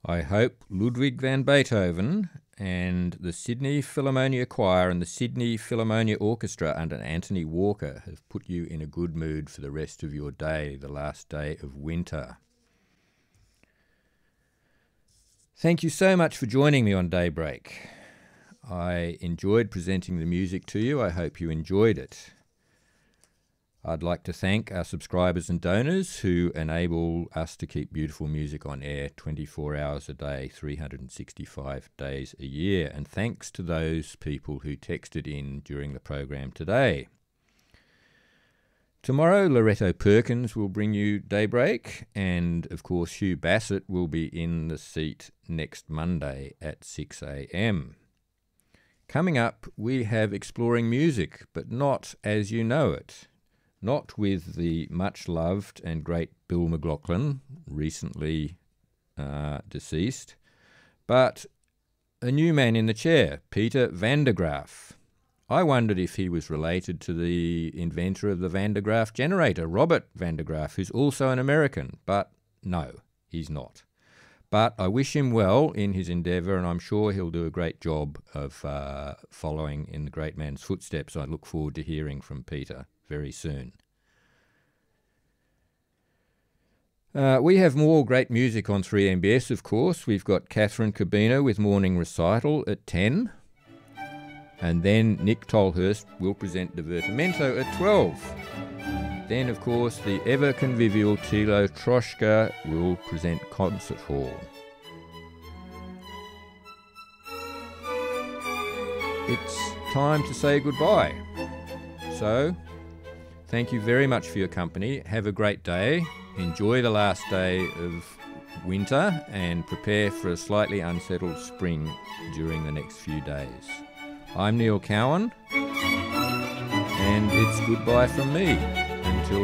I hope Ludwig van Beethoven and the Sydney Philharmonia Choir and the Sydney Philharmonia Orchestra under Anthony Walker have put you in a good mood for the rest of your day, the last day of winter. Thank you so much for joining me on Daybreak. I enjoyed presenting the music to you. I hope you enjoyed it. I'd like to thank our subscribers and donors who enable us to keep beautiful music on air 24 hours a day, 365 days a year. And thanks to those people who texted in during the program today. Tomorrow, Loretto Perkins will bring you Daybreak, and of course Hugh Bassett will be in the seat next Monday at 6 a.m. Coming up, we have Exploring Music, but not as you know it. Not with the much-loved and great Bill McLaughlin, recently deceased, but a new man in the chair, Peter van der Graaf. I wondered if he was related to the inventor of the Van der Graaf generator, Robert van der Graaf, who's also an American, but no, he's not. But I wish him well in his endeavour, and I'm sure he'll do a great job of following in the great man's footsteps. I look forward to hearing from Peter very soon. We have more great music on 3MBS, of course. We've got Catherine Cabino with Morning Recital at 10. And then Nick Tolhurst will present Divertimento at 12. Then, of course, the ever-convivial Tilo Troshka will present Concert Hall. It's time to say goodbye. So, thank you very much for your company. Have a great day. Enjoy the last day of winter and prepare for a slightly unsettled spring during the next few days. I'm Neil Cowan, and it's goodbye from me.